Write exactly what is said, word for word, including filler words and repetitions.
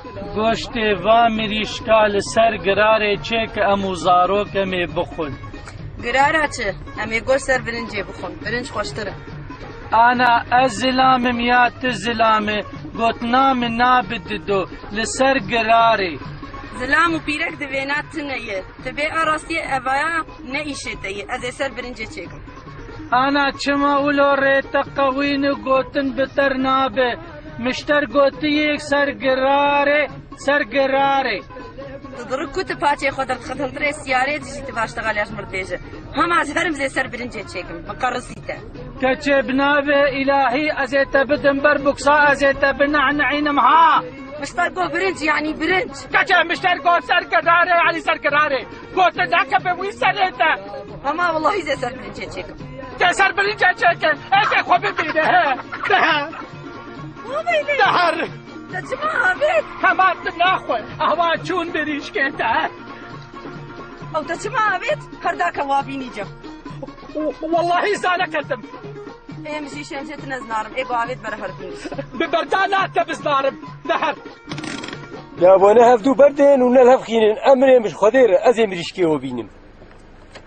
گۆشتێ وا مریشکا لەسەر گرارێ چێ کە ئەم و زارۆکەمێ بخۆن. گرارە چ؟ ئەمێ گۆشت سەر برنجێ بخۆن، برنج خۆشترە. ئانا ئەس زلامم یا تو زلامێ گوتنا من نابددۆ لەسەر گرارێ. زلام و پیرەک دەوێنات تنەیە، تبێ ئاڕاستیە ئەڤایە نەئیشێتەیە، ئەزێ سەر برنجێ چێکم. ئانا چما ئولۆ ڕێتە قەوین و گوتن بتەر نابێ، مشتەر گوتیەک سەر گرارێ سەر گرارێ. دڕک کوتە پاچێ خۆ دەرخەتەنترێ سیارێ دژیتە باشتەغالیاش مردێژە. هەماز هەرم زێ سەر برنجێ چێکم، بقەڕسیتە. کەچێ بنابێ ئیلاهی ئەزێتە بدم بەر بوکسا ئەزێتە بنەعنەعینم ها. مشتەر گۆ برنج یعنی برنج. کەچێ مشتەر گۆ سەر گرارێ یعنی سەر گرارێ. گۆتە ناکە بە وی سەرێتە. هەما وەڵاهی زێ سەر برنجێ چێکم. تێ سەر برنجێ چێکن، ئێکێ خۆ ببینێ هێ. دەهە. وابەیلێ. دەهەر. دەچما ئابێت. هەماتم ناخۆی، ئەوا چوون بریشکێتە. ئەو دەچما ئابێت، هەرداکە وابینی جە. واللهی زانە کردم. ئێمژی شێنجێت نەزنارم، ئێگۆ ئاوێت بەرە هەردوو. ببەردا ناتە بزنارم، دەهەر. جابۆنە هەفتوو بەردێن و نەل هەفخینن ئەمرێ مش خۆدێرە ئەزێ مریشکێوە بینم.